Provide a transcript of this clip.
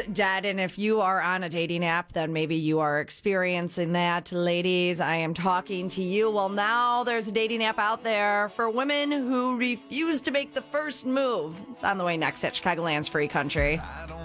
dead. And if you are on a dating app, then maybe you are experiencing that. Ladies, I am talking to you. Well, now there's a dating app out there for women who refuse to make the first move. It's on the way next at Chicagoland's Free Country.